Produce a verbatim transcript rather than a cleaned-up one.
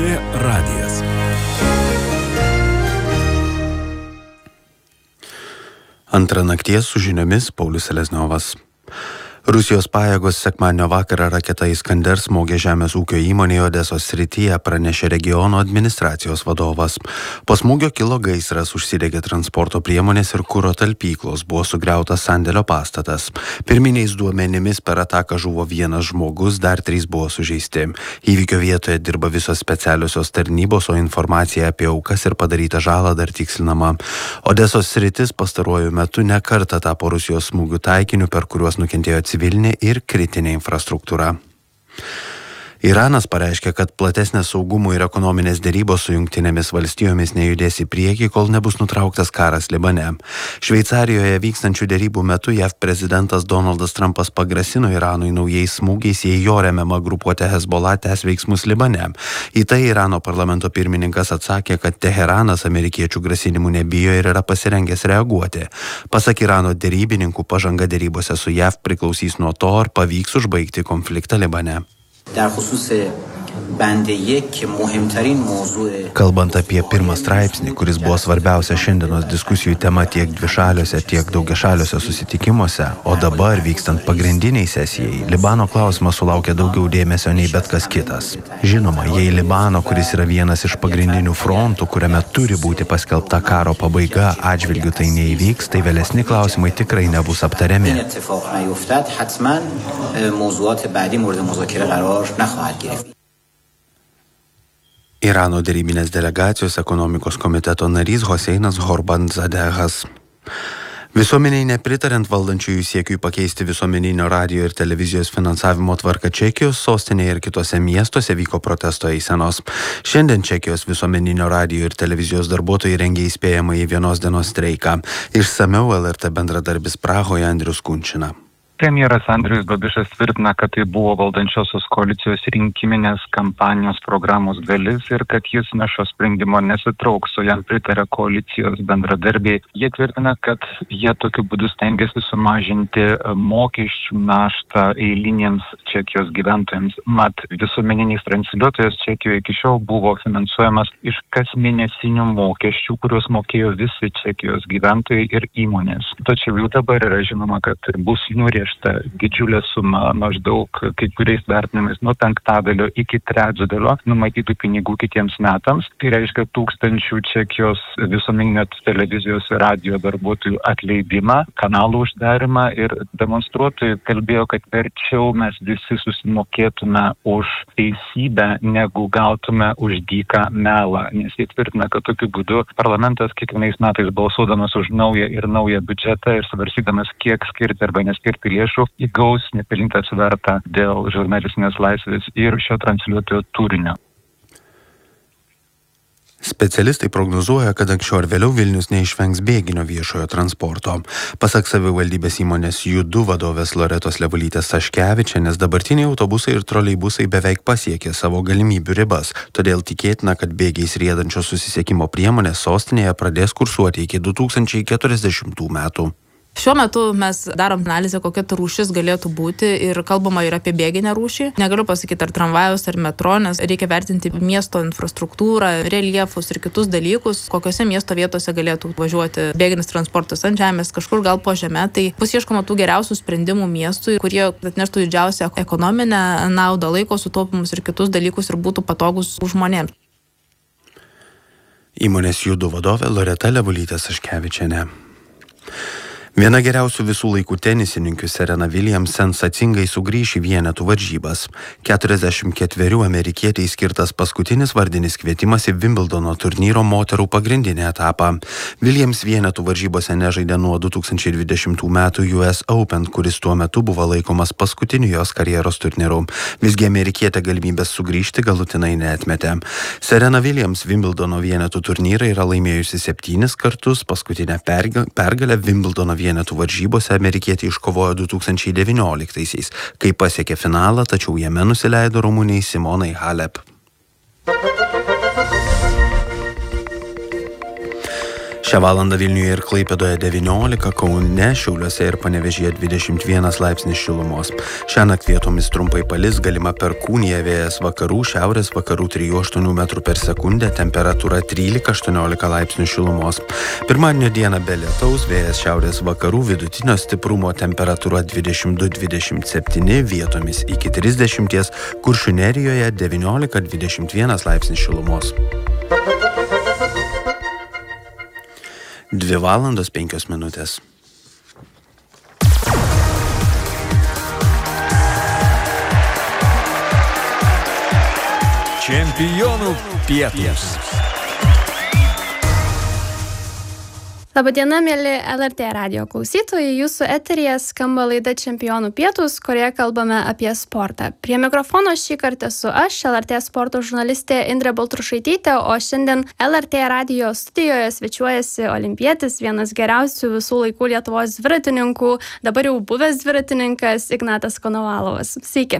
Lrt radijas. Antrą nakties su žiniomis Paulius Selezniovas. Rusijos pajėgos sekmadienio vakarą raketa Iskander smogė žemės ūkio įmonėje Odesos srityje, pranešė regiono administracijos vadovas. Po smūgio kilo gaisras, užsidegė transporto priemonės ir kuro talpyklos, buvo sugriautas sandėlio pastatas. Pirminiais duomenimis per ataką žuvo vienas žmogus, dar trys buvo sužeisti. Įvykio vietoje dirba visos specialiosios tarnybos, o informacija apie aukas ir padarytą žalą dar tikslinama. Odesos sritis pastaruoju metu ne kartą tapo Rusijos smūgių taikiniu, per kuriuos nukentėjo civilinė ir kritinė infrastruktūra. Iranas pareiškė, kad platesnės saugumo ir ekonominės dėrybos su Jungtinėmis valstijomis nejudės į priekį, kol nebus nutrauktas karas Libane. Šveicarijoje vykstančių dėrybų metu J A V prezidentas Donaldas Trumpas pagrasino Iranui naujais smūgiais, jei jo remiama grupuotė Hezbollah tęs veiksmus Libane. Į tai Irano parlamento pirmininkas atsakė, kad Teheranas amerikiečių grasinimų nebijo ir yra pasirengęs reaguoti. Pasak Irano dėrybininkų, pažanga dėrybose su J A V priklausys nuo to, ar pavyks užbaigti konfliktą Libane. Kalbant apie pirmą straipsnį, kuris buvo svarbiausia šiandienos diskusijų tema tiek dvišaliuose, tiek daugiašaliuose susitikimuose, o dabar vykstant pagrindiniai sesijai, Libano klausimas sulaukia daugiau dėmesio nei bet kas kitas. Žinoma, jei Libano, kuris yra vienas iš pagrindinių frontų, kuriame turi būti paskelbta karo pabaiga, atžvilgiu tai neįvyks, tai vėlesni klausimai tikrai nebus aptariami. Irano dėrybinės delegacijos ekonomikos komiteto narys Hoseinas Horbandzadehas. Visuomeniai nepritariant valdančiųjų siekiui pakeisti visuomeninio radijo ir televizijos finansavimo tvarką Čekijos sostinėje ir kitose miestuose vyko protesto eisenos. Šiandien Čekijos visuomeninio radijo ir televizijos darbuotojai rengė įspėjamąjį vienos dienos streiką. Išsamiau L R T bendradarbis Prahoje Andrius Kunčina. Premjeras Andrius Babišas tvirtina, kad tai buvo valdančiosios koalicijos rinkiminės kampanijos programos dalis ir kad jis nuo šio sprendimo nesitrauks, o jam pritarė koalicijos bendradarbiai. Jie tvirtina, kad jie tokiu būdu stengiasi sumažinti mokesčių naštą eiliniams Čekijos gyventojams. Mat, visuomeninis transliuotojas Čekijoje iki šiol buvo finansuojamas iš kasmėnesinių mokesčių, kuriuos mokėjo visi Čekijos gyventojai ir įmonės. Tačiau jau dabar yra žinoma, kad bus nurė didžiulė suma, maždaug kai kuriais vertinimais nuo penktadalio iki trečdalio numatytų pinigų kitiems metams. Tai reiškia tūkstančių Čekijos visuomeninio televizijos ir radijo darbuotojų atleidimą, kanalų uždarimą ir demonstruotojai kalbėjo, kad verčiau mes visi susimokėtume už teisybę, negu gautume už dyką melą. Nes jie tvirtina, kad tokiu būdu parlamentas kiekvienais metais balsuodamas už naują ir naują biudžetą ir svarstydamas, kiek skirti arba neskirti lėšų, įgaus nepelnytą svertą dėl žurnalistinės laisvės ir šio transliuotojo turinio. Specialistai prognozuoja, kad anksčiau ar vėliau Vilnius neišvengs bėginio viešojo transporto. Pasak savivaldybės įmonės Judu vadovės Loretos Levulytės Saškevičienės, dabartiniai autobusai ir troleibusai beveik pasiekė savo galimybių ribas, todėl tikėtina, kad bėgiais riedančios susisiekimo priemonės sostinėje pradės kursuoti iki du tūkstančiai keturiasdešimtų metų. Šiuo metu mes darom analizę, kokia ta rūšis galėtų būti ir kalbama ir apie bėginę rūšį. Negaliu pasakyti, ar tramvajus, ar metro, nes reikia vertinti miesto infrastruktūrą, reljefus ir kitus dalykus, kokiose miesto vietose galėtų važiuoti bėginis transportas ant žemės, kažkur gal po žeme. Tai bus ieškoma tų geriausių sprendimų miestui, kurie atneštų didžiausią ekonominę naudą, laiko sutaupimus ir kitus dalykus ir būtų patogus žmonėms. Įmonės Judu vadovė Loreta Levulytė Saškevičienė. Viena geriausių visų laikų tenisininkių Serena Williams sensacingai sugrįš į vienetų varžybas. keturiasdešimt ketverių amerikietei skirtas paskutinis vardinis kvietimas į Wimbledono turnyro moterų pagrindinį etapą. Williams vienetų varžybose nežaidė nuo du tūkstančiai dvidešimtų metų U S Open, kuris tuo metu buvo laikomas paskutiniu jos karjeros turnyru. Visgi amerikietė galimybės sugrįžti galutinai neatmetė. Serena Williams Wimbledono vienetų turnyrą yra laimėjusi septynis kartus, paskutinę pergalę Wimbledono vienetų varžybose amerikietė iškovojo du tūkstančiai devynioliktaisiais, kai pasiekė finalą, tačiau jame nusileido rumunei Simonai Halep. Šią valandą Vilniuje ir Klaipėdoje devyniolika, Kaune, Šiauliuose ir Panevėžyje dvidešimt vienas laipsnis šilumos. Šiąnakt vietomis trumpai palis, galima perkūnija, vėjas vakarų, šiaurės vakarų trijų aštuonių metrų per sekundę, temperatūra trylika aštuoniolika laipsnių šilumos. Pirmadienio dieną be lietaus, vėjas šiaurės vakarų, vidutinio stiprumo, temperatūra dvidešimt du dvidešimt septyni, vietomis iki trisdešimt, Kuršių Nerijoje devyniolika dvidešimt vienas laipsnis šilumos. Dvi valandos penkios minutės. Čempionų pietūs. Labadiena, mėly L R T radijo klausytojai, jūsų eteryje skamba laida Čempionų pietūs, kurioje kalbame apie sportą. Prie mikrofono šį kartą esu aš, L R T sporto žurnalistė Indrė Baltrušaitytė, o šiandien L R T radijo studijoje svečiuojasi olimpietis, vienas geriausių visų laikų Lietuvos dviratininkų, dabar jau buvęs dviratininkas Ignatas Konovalovas. Sveiki.